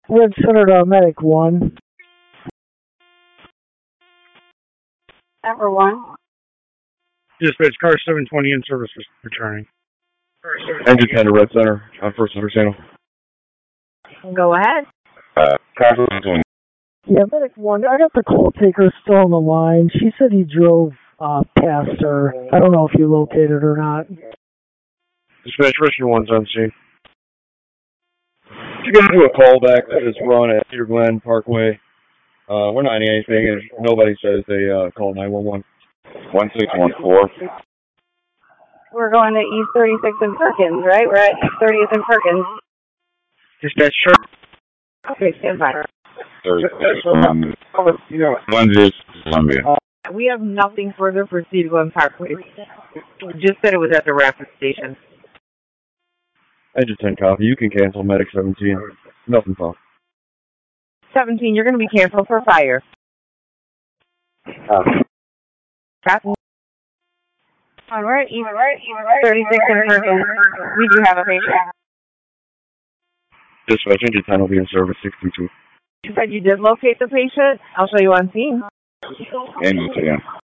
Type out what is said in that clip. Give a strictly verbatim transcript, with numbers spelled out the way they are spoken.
Red Center to Medic one. Number one. Dispatch, car seven twenty in service returning. Engine ten to Red Center on First Center Channel. Go ahead. Uh, car seven twenty. Yeah, Medic one. I got the call taker still on the line. She said he drove uh, past her. I don't know if you located her or not. Dispatch, Richard one's on scene. You can do a call back that is run at Cedar Glen Parkway. Uh, we're not anything, and nobody says they uh, call nine one one. one six one four. We're going to East thirty-six and Perkins, right? We're at East thirtieth and Perkins. Dispatch, sure. Okay, stand by. One is Columbia. We have nothing further for Cedar Glen Parkway. We just said it was at the rapid station. Engine ten copy. You can cancel Medic seventeen. Nothing fun. seventeen, you're going to be canceled for fire. Uh, Copy. All right, East thirty-six and Perkins. We do have a patient. Dispatch, Engine ten will be in service six two two. You said you did locate the patient. I'll show you on scene. Engine ten.